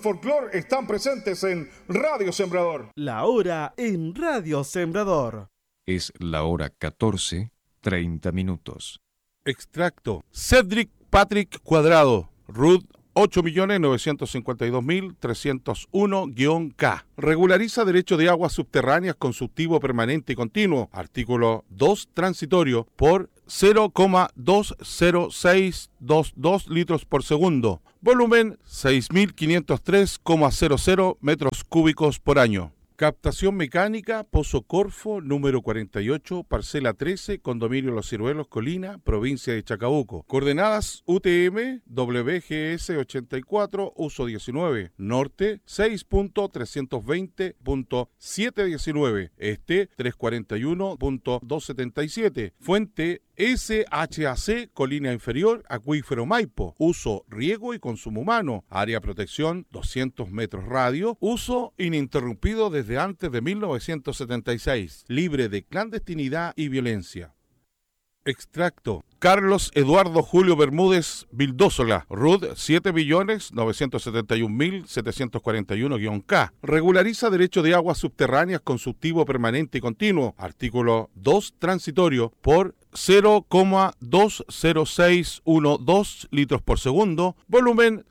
Folclor están presentes en Radio Sembrador. La hora en Radio Sembrador. Es la hora 14:30. Extracto. Cedric Patrick Cuadrado, RUD 8.952.301-K. Regulariza derecho de aguas subterráneas constructivo permanente y continuo. Artículo 2 transitorio por 0,20622 litros por segundo. Volumen 6.503,00 metros cúbicos por año. Captación mecánica, Pozo Corfo, número 48, parcela 13, condominio Los Ciruelos, Colina, provincia de Chacabuco. Coordenadas UTM, WGS 84, uso 19, norte 6.320.719, este 341.277, fuente SHAC, Colina Inferior, Acuífero Maipo, uso, riego y consumo humano, área protección 200 metros radio, uso ininterrumpido desde antes de 1976, libre de clandestinidad y violencia. Extracto. Carlos Eduardo Julio Bermúdez Vildósola, RUD 7.971.741-K. Regulariza derecho de aguas subterráneas constructivo permanente y continuo. Artículo 2 transitorio por 0,20612 litros por segundo. Volumen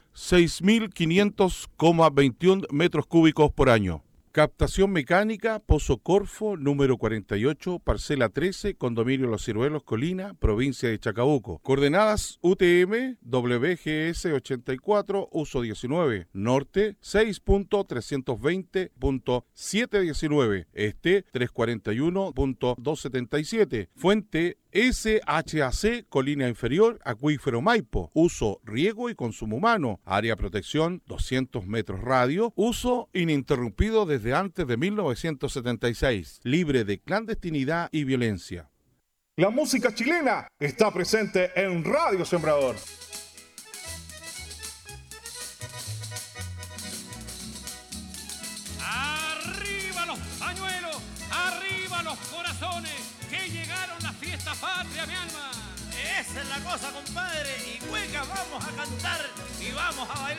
6.500,21 metros cúbicos por año. Captación mecánica, Pozo Corfo, número 48, parcela 13, condominio Los Ciruelos, Colina, provincia de Chacabuco. Coordenadas UTM, WGS 84, uso 19, norte 6.320.719, este 341.277, fuente SHAC, Colina Inferior, Acuífero Maipo, uso, riego y consumo humano, área protección 200 metros radio, uso ininterrumpido desde antes de 1976, libre de clandestinidad y violencia. La música chilena está presente en Radio Sembrador. ¡Arriba los pañuelos! ¡Arriba los corazones! ¡Que llegaron las fiestas patrias, mi alma! Esa es la cosa, compadre. Y hueca, vamos a cantar y vamos a bailar.